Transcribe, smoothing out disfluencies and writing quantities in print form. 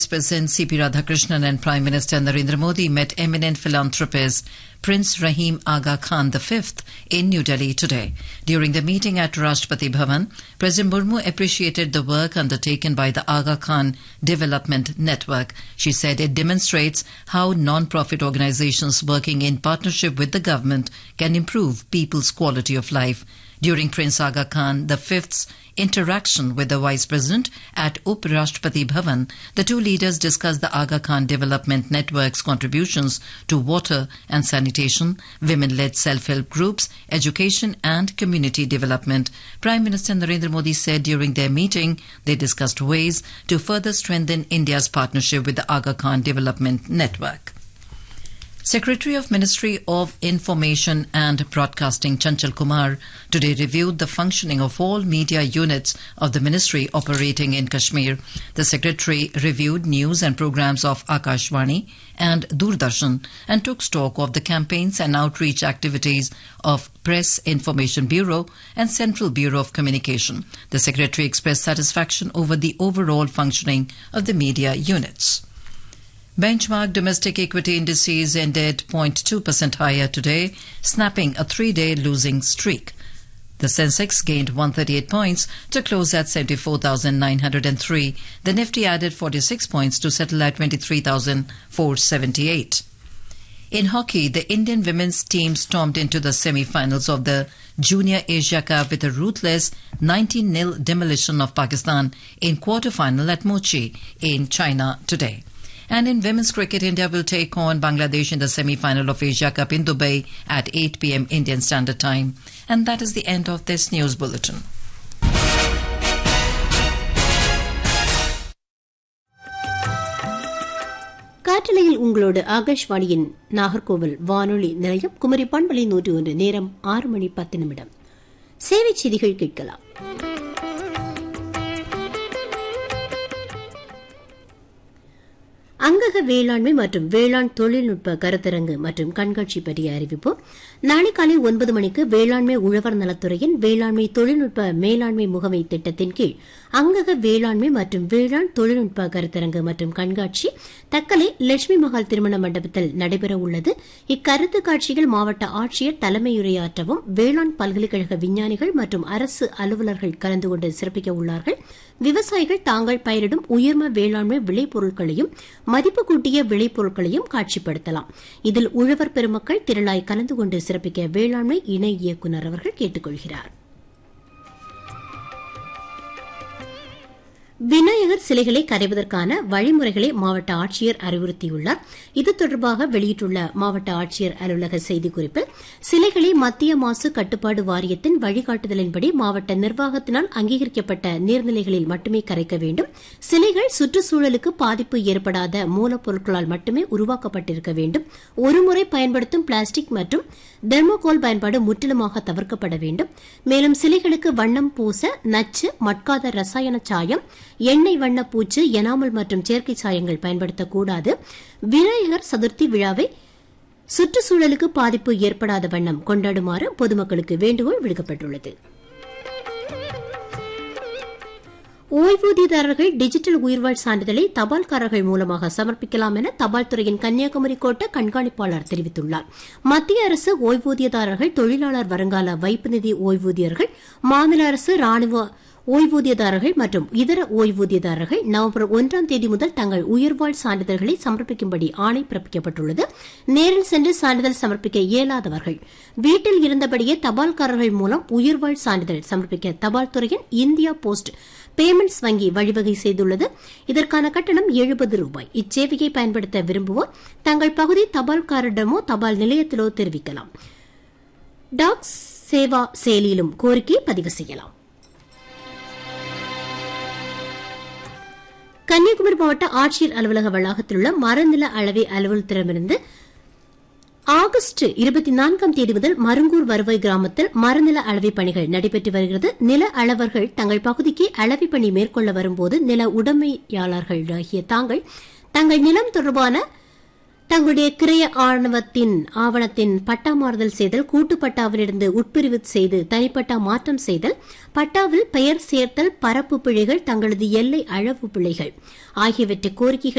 President C.P. Radhakrishnan and Prime Minister Narendra Modi met eminent philanthropist Prince Rahim Aga Khan V in New Delhi today. During the meeting at Rashtrapati Bhavan, President Murmu appreciated the work undertaken by the Aga Khan Development Network. She said it demonstrates how non-profit organizations working in partnership with the government can improve people's quality of life. During Prince Aga Khan V's interaction with the Vice President at Up Rashtrapati Bhavan, the two leaders discussed the Aga Khan Development Network's contributions to water and sanitation, women-led self-help groups, education and community development. Prime Minister Narendra Modi said during their meeting they discussed ways to further strengthen India's partnership with the Aga Khan Development Network. Secretary of Ministry of Information and Broadcasting Chanchal Kumar today reviewed the functioning of all media units of the ministry operating in Kashmir. The Secretary reviewed news and programs of Akashvani and Doordarshan and took stock of the campaigns and outreach activities of Press Information Bureau and Central Bureau of Communication. The Secretary expressed satisfaction over the overall functioning of the media units. Benchmark domestic equity indices ended 0.2% higher today, snapping a three-day losing streak. The Sensex gained 138 points to close at 74,903. The Nifty added 46 points to settle at 23,478. In hockey, the Indian women's team stormed into the semi-finals of the Junior Asia Cup with a ruthless 19-0 demolition of Pakistan in quarter-final at Mochi in China today. And in women's cricket, India will take on Bangladesh in the semi-final of Asia Cup in Dubai at 8 p.m. Indian Standard Time. And that is the end of this news bulletin. காற்றலையில் உங்களோடு ஆகாஷ்வாணியின் நாகர்கோவில் வானொலி நிலையம் குமரி பண்பலை 101 நேரம் 6:10 சேவை செய்திகள் கேட்கலாம். அங்கக வேளாண்மை மற்றும் வேளாண் தொழில்நுட்ப கருத்தரங்கு மற்றும் கண்காட்சி பற்றிய அறிவிப்பு நாளை காலை 9 மணிக்கு வேளாண்மை உழவர் நலத்துறையின் வேளாண்மை தொழில்நுட்ப மேலாண்மை முகமை திட்டத்தின் கீழ் அங்கக வேளாண்மை மற்றும் வேளாண் தொழில்நுட்ப கருத்தரங்கு மற்றும் கண்காட்சி தக்கலை லட்சுமி மகால் திருமண மண்டபத்தில் நடைபெற உள்ளது. இக்கருத்து காட்சியில் மாவட்ட ஆட்சியர் தலைமையுரையாற்றவும் வேளாண் பல்கலைக்கழக விஞ்ஞானிகள் மற்றும் அரசு அலுவலர்கள் கலந்து கொண்டு சிறப்பிக்க உள்ளார்கள். விவசாயிகள் தாங்கள் பயிரிடும் உயர்ம வேளாண்மை விளைபொருட்களையும் மதிப்பு கூட்டிய விளைபொருட்களையும் காட்சிப்படுத்தலாம். இதில் உழவர் பெருமக்கள் திரளாய் கலந்து கொண்டு சிறப்பிக்க வேளாண்மை இணை இயக்குநர் அவர்கள் கேட்டுக் கொள்கிறார். விநாயகர் சிலைகளை கரைவதற்கான வழிமுறைகளை மாவட்ட ஆட்சியர் அறிவுறுத்தியுள்ளார். இது தொடர்பாக வெளியிட்டுள்ள மாவட்ட ஆட்சியர் அலுவலக செய்திக்குறிப்பில் சிலைகளை மத்திய மாசு கட்டுப்பாடு வாரியத்தின் வழிகாட்டுதலின்படி மாவட்ட நிர்வாகத்தினால் அங்கீகரிக்கப்பட்ட நீர்நிலைகளில் மட்டுமே கரைக்க வேண்டும். சிலைகள் சுற்றுச்சூழலுக்கு பாதிப்பு ஏற்படாத மூலப்பொருட்களால் மட்டுமே உருவாக்கப்பட்டிருக்க வேண்டும். ஒருமுறை பயன்படுத்தும் பிளாஸ்டிக் மற்றும் தெர்மோகோல் பயன்பாடு முற்றிலுமாக தவிர்க்கப்பட வேண்டும். மேலும் சிலைகளுக்கு வண்ணம் பூச நச்சு, மட்காத ரசாயன சாயம், எண்ணெய் வண்ண பூச்சு, எனாமல் மற்றும் செயற்கை சாயங்கள் பயன்படுத்தக்கூடாது. விநாயகர் சதுர்த்தி விழாவை சுற்றுச்சூழலுக்கு பாதிப்பு ஏற்படாத வண்ணம் கொண்டாடுமாறு பொதுமக்களுக்கு வேண்டுகோள் விடுக்கப்பட்டுள்ளது. ஓய்வூதியதாரர்கள் டிஜிட்டல் உயிர்வாழ் சான்றிதழை தபால்காரர்கள் மூலமாக சமர்ப்பிக்கலாம் என தபால் துறையின் கன்னியாகுமரி கோட்ட கண்காணிப்பாளர் தெரிவித்துள்ளார். மத்திய அரசு ஓய்வூதியதாரர்கள், தொழிலாளர் வருங்கால வைப்பு நிதி ஓய்வூதியர்கள், மாநில அரசு, ராணுவ ஓய்வூதியதாரர்கள் மற்றும் இதர ஓய்வூதியதாரர்கள் நவம்பர் 1ஆம் தேதி முதல் தங்கள் உயிர்வாழ் சான்றிதழ்களை சமர்ப்பிக்கும்படி ஆணை பிறப்பிக்கப்பட்டுள்ளது. நேரில் சென்று சான்றிதழ் சமர்ப்பிக்க இயலாதவர்கள் வீட்டில் இருந்தபடியே தபால்காரர்கள் மூலம் உயிர்வாழ் சான்றிதழ் சமர்ப்பிக்க தபால் துறையின் இந்தியா போஸ்ட் பேமெண்ட்ஸ் வங்கி வழிவகை செய்துள்ளது. இதற்கான கட்டணம் ரூபாய். இச்சேவையை பயன்படுத்த விரும்புவோர் தங்கள் பகுதி தபால்காரரிடமோ தபால் நிலையத்திலோ தெரிவிக்கலாம். டாக் சேவா செயலியிலும் கோரிக்கையை பதிவு செய்யலாம். கன்னியாகுமரி மாவட்ட ஆட்சியர் அலுவலக வளாகத்தில் உள்ள மரநில அளவை அலுவலகத்திடமிருந்து ஆகஸ்ட் 24ஆம் தேதி முதல் மருங்கூர் வருவாய் கிராமத்தில் மரநில அளவை பணிகள் நடைபெற்று வருகிறது. நில அளவர்கள் தங்கள் பகுதிக்கு அளவை பணி மேற்கொள்ள வரும்போது நில உடைமையாளர்களாகிய தங்கள் நிலம் தொடர்பான தங்களுடைய கிரைய ஆவணத்தின் பட்டா மாறுதல் செய்தல், கூட்டு பட்டாவிலிருந்து உட்பிரிவு செய்து தனிப்பட்டா மாற்றம் செய்தல், பட்டாவில் பெயர் சேர்த்தல், பரப்பு பிழைகள், தங்களது எல்லை அளவு பிழைகள் ஆகியவற்றை கோரிக்கைகள்